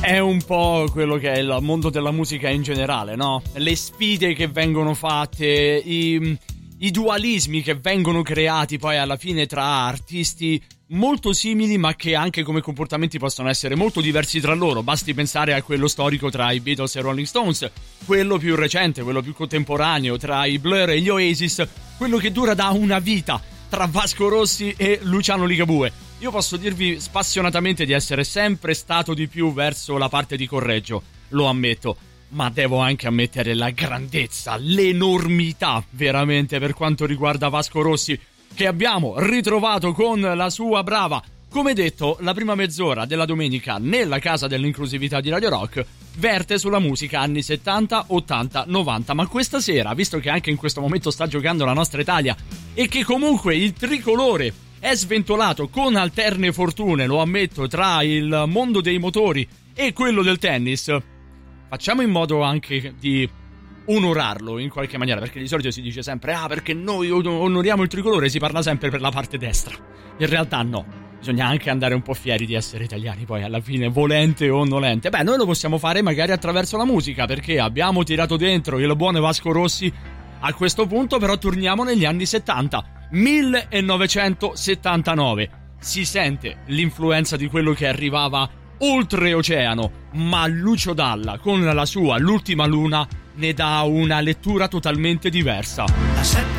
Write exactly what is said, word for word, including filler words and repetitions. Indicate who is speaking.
Speaker 1: è un po' quello che è il mondo della musica in generale, no? Le sfide che vengono fatte, i, i dualismi che vengono creati poi alla fine tra artisti molto simili ma che anche come comportamenti possono essere molto diversi tra loro. Basti pensare a quello storico tra i Beatles e Rolling Stones, quello più recente, quello più contemporaneo tra i Blur e gli Oasis, quello che dura da una vita tra Vasco Rossi e Luciano Ligabue. Io posso dirvi spassionatamente di essere sempre stato di più verso la parte di Correggio, lo ammetto, ma devo anche ammettere la grandezza, l'enormità veramente per quanto riguarda Vasco Rossi, che abbiamo ritrovato con la sua brava, come detto, la prima mezz'ora della domenica nella casa dell'inclusività di Radio Rock verte sulla musica anni settanta, ottanta, novanta, ma questa sera, visto che anche in questo momento sta giocando la nostra Italia e che comunque il tricolore è sventolato con alterne fortune, lo ammetto, tra il mondo dei motori e quello del tennis, facciamo in modo anche di onorarlo in qualche maniera, perché di solito si dice sempre ah perché noi onoriamo il tricolore, si parla sempre per la parte destra. In realtà no, bisogna anche andare un po' fieri di essere italiani poi alla fine, volente o nolente. Beh, noi lo possiamo fare magari attraverso la musica, perché abbiamo tirato dentro il buon Vasco Rossi. A questo punto però torniamo negli anni settanta, millenovecentosettantanove. Si sente l'influenza di quello che arrivava oltreoceano, ma Lucio Dalla con la sua L'ultima luna ne dà una lettura totalmente diversa.
Speaker 2: La